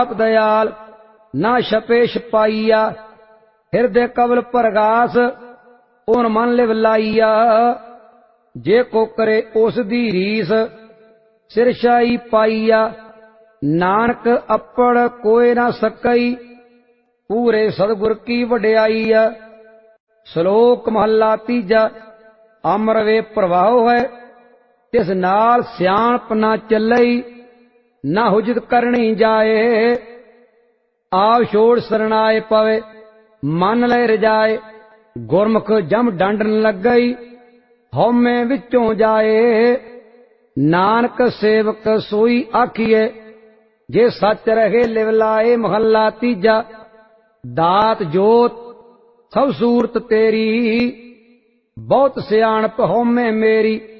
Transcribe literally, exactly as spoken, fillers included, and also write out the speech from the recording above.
आप दयाल ना छपे छपाईया, हिरदे कवल प्रगास उन मन लिव लाईया। जे को करे उस दी रीस सिरशाई पाईया, नानक अपड़ कोई ना सकई पूरे सतगुर की वड्याईया। श्लोक महला तीजा। अमर वे प्रभाव है तिस नाल सियाणप ना चलई, ना हुजत करनी जाए। आप छोड़ शरणाए पवे मन ले रजाए, गुरमुख जम डंडन लग गई हौमे विचों जाए। नानक सेवक सोई आखिए जे सच रहे लिव लाए। महला तीजा। दात जोत सब सूरत तेरी, बहुत सियाणप हौमे मेरी।